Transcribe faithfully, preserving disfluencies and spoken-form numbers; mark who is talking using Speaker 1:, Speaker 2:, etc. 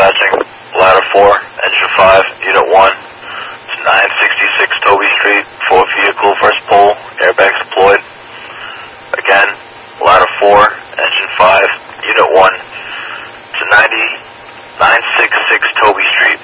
Speaker 1: dispatching. Ladder four, engine five, unit one. It's nine sixty-six Toby Street, fourth vehicle, first pole, airbags deployed. Again, ladder four, engine five, unit one. It's ninety, nine sixty-six Toby Street,